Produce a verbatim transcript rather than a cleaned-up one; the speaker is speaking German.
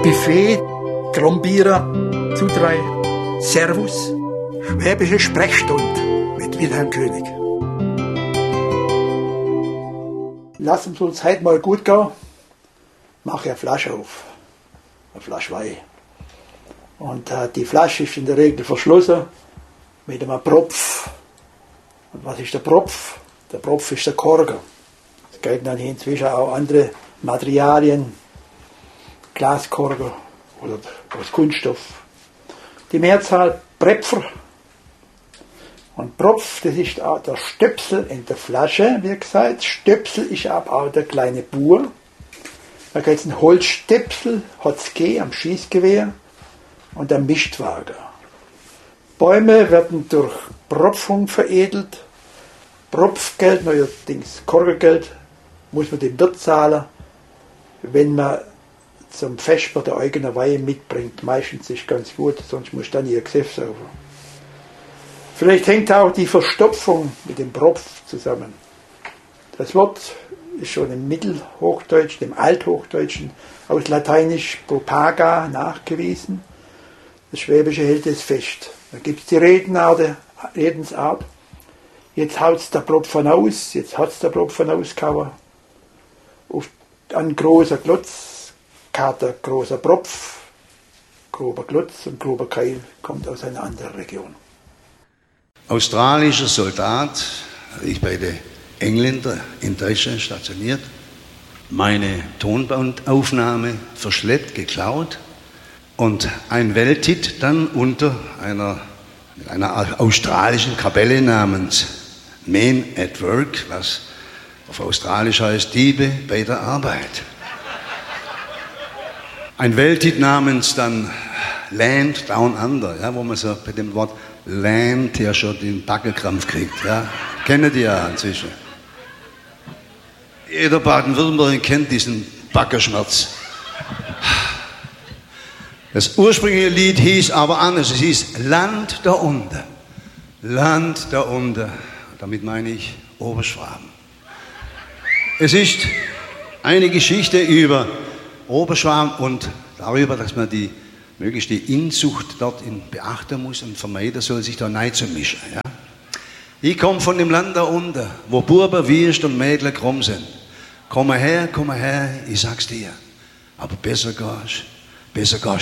Buffet, Krombierer, Zudrei, Servus, Schwäbische Sprechstunde mit Wilhelm König. Lass uns heute mal gut gehen. Mach eine Flasche auf. Eine Flasche Wein. Und äh, die Flasche ist in der Regel verschlossen mit einem Propf. Und was ist der Propf? Der Propf ist der Korken. Es gelten dann inzwischen auch andere Materialien, Glaskorken oder aus Kunststoff. Die Mehrzahl Prepfer. Und Propf, das ist auch der Stöpsel in der Flasche, wie gesagt. Stöpsel ist aber auch der kleine Bur. Da gibt es einen Holzstöpsel, hat es gegeben am Schießgewehr und am Mischwagen. Bäume werden durch Propfung veredelt. Propfgeld, neuerdings Korkengeld, muss man dem Wirt zahlen, wenn man zum Vesper der eigenen Wein mitbringt. Meistens ist ganz gut, sonst muss dann ihr Gesäff sauber. Vielleicht hängt auch die Verstopfung mit dem Propf zusammen. Das Wort ist schon im Mittelhochdeutschen, im Althochdeutschen, aus Lateinisch propaga nachgewiesen. Das Schwäbische hält es fest. Da gibt es die Redensart, Redensart. Jetzt haut's der Propfen aus, jetzt hat's der Propfen ausgehauen. Auf ein großer Glotz kam der großer Propf, grober Glotz und grober Keil kommt aus einer anderen Region. Australischer Soldat, ich bei den Engländern in Deutschland stationiert, meine Tonbandaufnahme verschleppt, geklaut und ein Welthit dann unter einer, einer australischen Kapelle namens Men at Work, was auf Australisch heißt Diebe bei der Arbeit. Ein Welthit namens dann Land Down Under, ja, wo man so bei dem Wort Land ja schon den Backelkrampf kriegt. Ja. Kennt ihr ja inzwischen. Jeder Baden-Württemberger kennt diesen Backerschmerz. Das ursprüngliche Lied hieß aber anders. Es hieß Land da unten. Land da unten. Damit meine ich Oberschwaben. Es ist eine Geschichte über Oberschwaben und darüber, dass man die möglichst die Inzucht dort in beachten muss und vermeiden soll, sich da rein zu mischen. Ja? Ich komme von dem Land da unten, wo Buben, Wiest und Mädel krumm sind. Komm her, komm her, ich sag's dir. Aber besser gehst, besser gehst